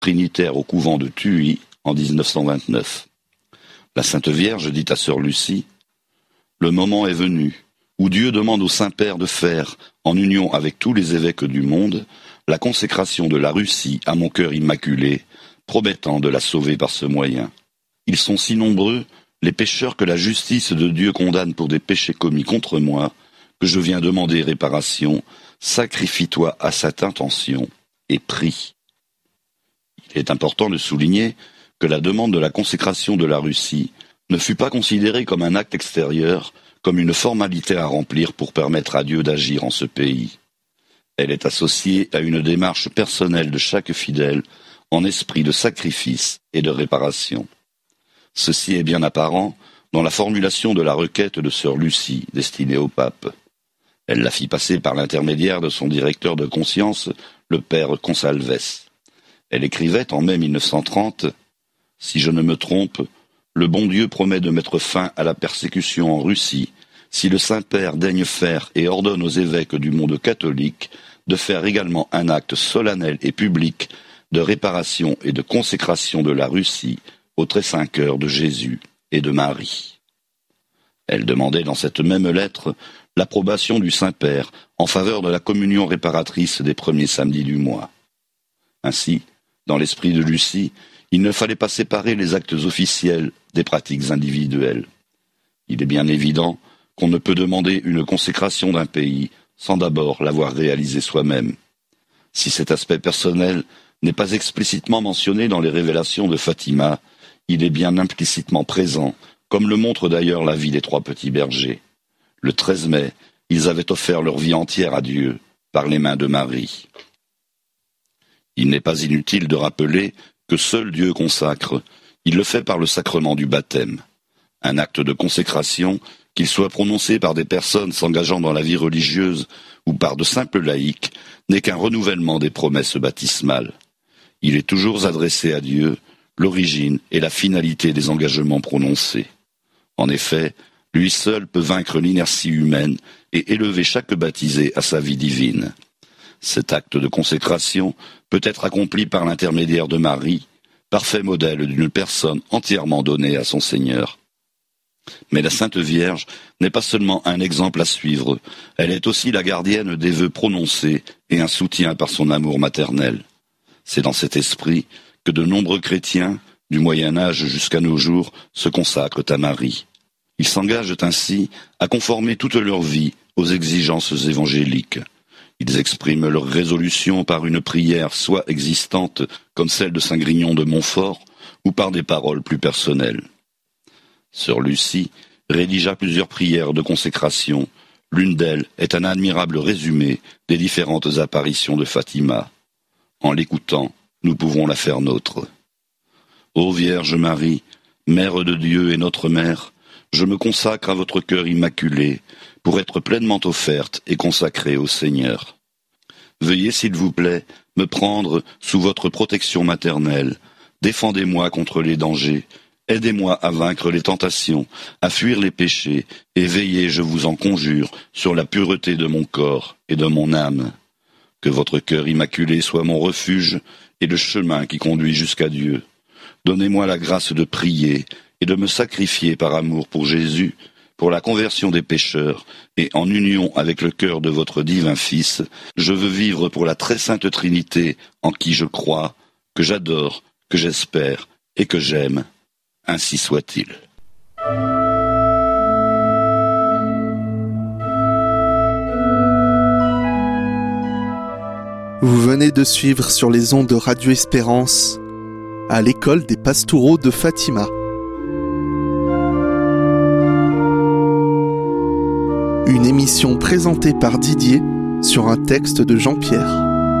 trinitaire au couvent de Thuy en 1929. La Sainte Vierge dit à sœur Lucie: « Le moment est venu où Dieu demande au Saint-Père de faire, en union avec tous les évêques du monde, la consécration de la Russie à mon cœur immaculé, promettant de la sauver par ce moyen. Ils sont si nombreux, les pécheurs que la justice de Dieu condamne pour des péchés commis contre moi, que je viens demander réparation. Sacrifie-toi à cette intention et prie. » Il est important de souligner que la demande de la consécration de la Russie ne fut pas considérée comme un acte extérieur, comme une formalité à remplir pour permettre à Dieu d'agir en ce pays. Elle est associée à une démarche personnelle de chaque fidèle en esprit de sacrifice et de réparation. Ceci est bien apparent dans la formulation de la requête de sœur Lucie destinée au pape. Elle la fit passer par l'intermédiaire de son directeur de conscience, le père Consalves. Elle écrivait en mai 1930 « Si je ne me trompe, le bon Dieu promet de mettre fin à la persécution en Russie, si le Saint-Père daigne faire et ordonne aux évêques du monde catholique de faire également un acte solennel et public de réparation et de consécration de la Russie au très saint cœur de Jésus et de Marie. » Elle demandait dans cette même lettre l'approbation du Saint-Père en faveur de la communion réparatrice des premiers samedis du mois. Ainsi, dans l'esprit de Lucie, il ne fallait pas séparer les actes officiels des pratiques individuelles. Il est bien évident qu'on ne peut demander une consécration d'un pays sans d'abord l'avoir réalisé soi-même. Si cet aspect personnel n'est pas explicitement mentionné dans les révélations de Fatima, il est bien implicitement présent, comme le montre d'ailleurs la vie des 3 petits bergers. Le 13 mai, ils avaient offert leur vie entière à Dieu par les mains de Marie. Il n'est pas inutile de rappeler que seul Dieu consacre, il le fait par le sacrement du baptême. Un acte de consécration, qu'il soit prononcé par des personnes s'engageant dans la vie religieuse ou par de simples laïcs, n'est qu'un renouvellement des promesses baptismales. Il est toujours adressé à Dieu, l'origine et la finalité des engagements prononcés. En effet, lui seul peut vaincre l'inertie humaine et élever chaque baptisé à sa vie divine. Cet acte de consécration peut être accompli par l'intermédiaire de Marie, parfait modèle d'une personne entièrement donnée à son Seigneur. Mais la Sainte Vierge n'est pas seulement un exemple à suivre, elle est aussi la gardienne des vœux prononcés et un soutien par son amour maternel. C'est dans cet esprit que de nombreux chrétiens, du Moyen Âge jusqu'à nos jours, se consacrent à Marie. Ils s'engagent ainsi à conformer toute leur vie aux exigences évangéliques. Ils expriment leur résolution par une prière soit existante, comme celle de saint Grignon de Montfort, ou par des paroles plus personnelles. Sœur Lucie rédigea plusieurs prières de consécration. L'une d'elles est un admirable résumé des différentes apparitions de Fatima. En l'écoutant, nous pouvons la faire nôtre. Ô Vierge Marie, Mère de Dieu et notre Mère, je me consacre à votre cœur immaculé pour être pleinement offerte et consacrée au Seigneur. Veuillez, s'il vous plaît, me prendre sous votre protection maternelle. Défendez-moi contre les dangers. Aidez-moi à vaincre les tentations, à fuir les péchés, et veillez, je vous en conjure, sur la pureté de mon corps et de mon âme. Que votre cœur immaculé soit mon refuge et le chemin qui conduit jusqu'à Dieu. Donnez-moi la grâce de prier et de me sacrifier par amour pour Jésus, pour la conversion des pécheurs, et en union avec le cœur de votre divin Fils, je veux vivre pour la très sainte Trinité en qui je crois, que j'adore, que j'espère et que j'aime. Ainsi soit-il. Vous venez de suivre sur les ondes de Radio Espérance à l'école des Pastoureaux de Fatima. Une émission présentée par Didier sur un texte de Jean-Pierre.